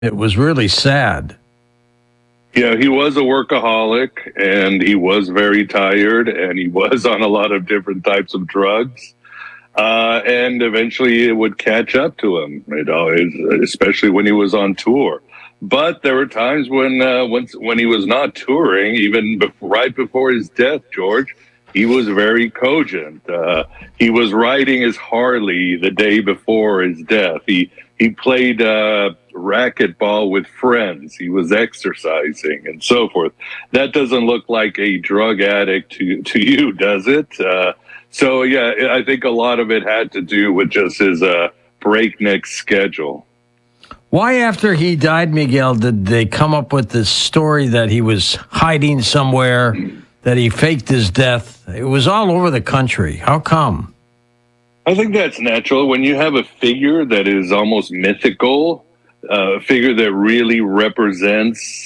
It was really sad. Yeah, he was a workaholic and he was very tired and he was on a lot of different types of drugs. And eventually it would catch up to him, especially when he was on tour. But there were times when he was not touring, even right before his death, George, he was very cogent. He was riding his Harley the day before his death. He played racquetball with friends. He was exercising and so forth. That doesn't look like a drug addict to you, does it? So, yeah, I think a lot of it had to do with just his breakneck schedule. Why, after he died, Miguel, did they come up with this story that he was hiding somewhere, that he faked his death? It was all over the country. How come? I think that's natural. When you have a figure that is almost mythical, a figure that really represents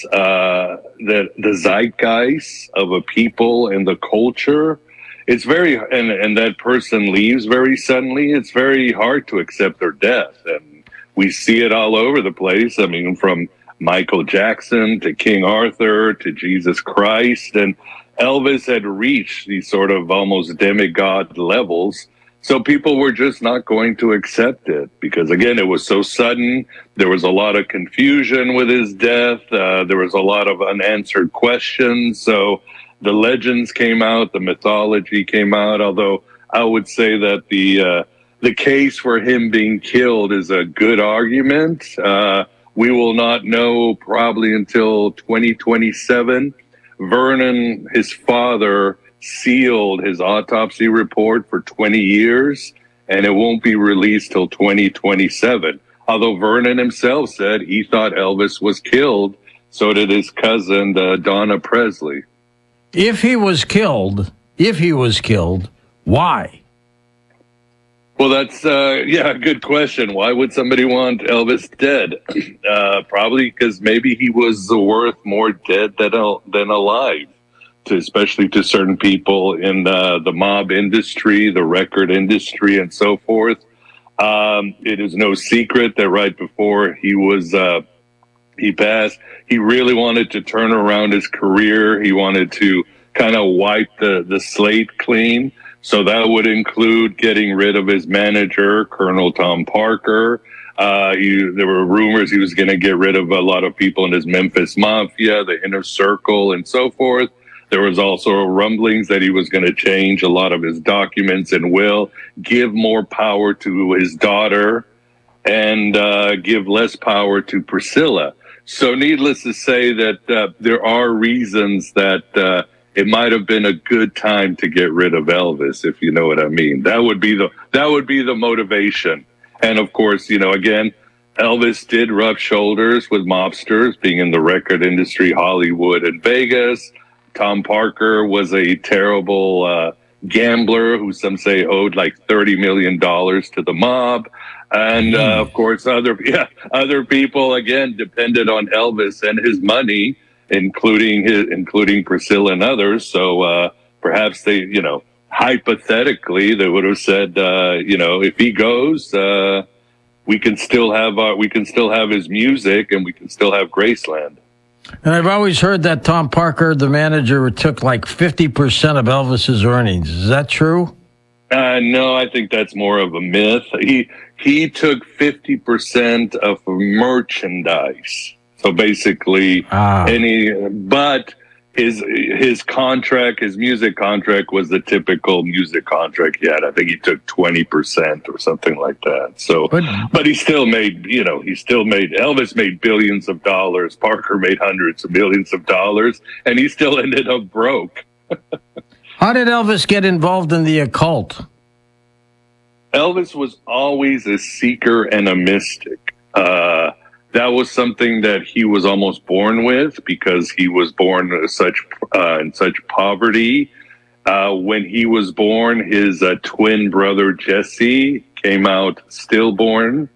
the zeitgeist of a people and the culture, it's very, and that person leaves very suddenly, it's very hard to accept their death. And we see it all over the place. I mean, from Michael Jackson to King Arthur to Jesus Christ. And Elvis had reached these sort of almost demigod levels. So people were just not going to accept it because, again, it was so sudden. There was a lot of confusion with his death. There was a lot of unanswered questions. So the legends came out, the mythology came out, although I would say that the case for him being killed is a good argument. We will not know probably until 2027. Vernon, his father, sealed his autopsy report for 20 years, and it won't be released till 2027. Although Vernon himself said he thought Elvis was killed, so did his cousin, Donna Presley. If he was killed, why? Well, that's, a good question. Why would somebody want Elvis dead? Probably because maybe he was worth more dead than alive, especially to certain people in the mob industry, the record industry, and so forth. It is no secret that right before he passed, he really wanted to turn around his career. He wanted to kind of wipe the slate clean. So that would include getting rid of his manager, Colonel Tom Parker. There were rumors he was going to get rid of a lot of people in his Memphis Mafia, the Inner Circle, and so forth. There was also rumblings that he was going to change a lot of his documents and will, give more power to his daughter, and give less power to Priscilla. So needless to say that there are reasons that it might have been a good time to get rid of Elvis, if you know what I mean. That would be the motivation. And of course, again, Elvis did rub shoulders with mobsters, being in the record industry, Hollywood and Vegas. Tom Parker was a terrible gambler who some say owed like $30 million to the mob. And of course, other people, again, depended on Elvis and his money, including Priscilla and others. So perhaps they, hypothetically, they would have said, if he goes, we can still have his music and we can still have Graceland. And I've always heard that Tom Parker, the manager, took like 50% of Elvis's earnings. Is that true? No, I think that's more of a myth. He took 50% of merchandise. So basically, but his contract, his music contract, was the typical music contract he had. I think he took 20% or something like that. So, but he still made, Elvis made billions of dollars. Parker made hundreds of millions of dollars, and he still ended up broke. How did Elvis get involved in the occult? Elvis was always a seeker and a mystic. That was something that he was almost born with because he was born in such poverty. When he was born, his twin brother Jesse came out stillborn.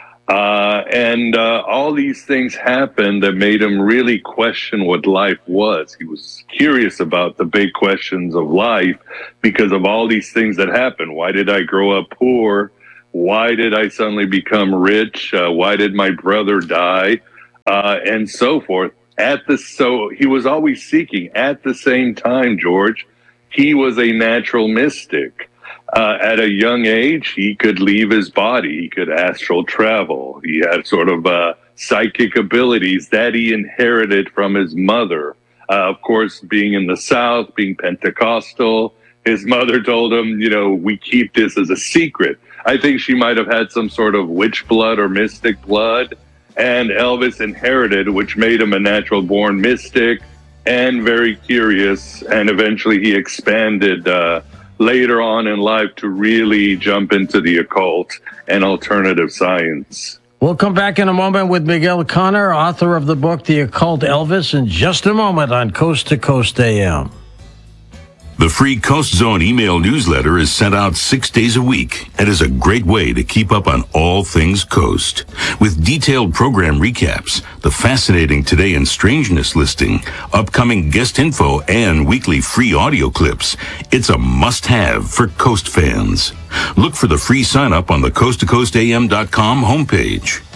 And all these things happened that made him really question what life was. He was curious about the big questions of life because of all these things that happened. Why did I grow up poor? Why did I suddenly become rich? Why did my brother die? and so forth. So he was always seeking. At the same time, George, he was a natural mystic. At a young age, he could leave his body. He could astral travel. He had sort of psychic abilities that he inherited from his mother. Of course, being in the South, being Pentecostal, his mother told him, we keep this as a secret. I think she might have had some sort of witch blood or mystic blood, and Elvis inherited, which made him a natural born mystic and very curious. And eventually he expanded later on in life to really jump into the occult and alternative science. We'll come back in a moment with Miguel Conner, author of the book, The Occult Elvis, in just a moment on Coast to Coast AM. The free Coast Zone email newsletter is sent out 6 days a week and is a great way to keep up on all things Coast. With detailed program recaps, the fascinating Today in Strangeness listing, upcoming guest info, and weekly free audio clips, it's a must-have for Coast fans. Look for the free sign-up on the coasttocoastam.com homepage.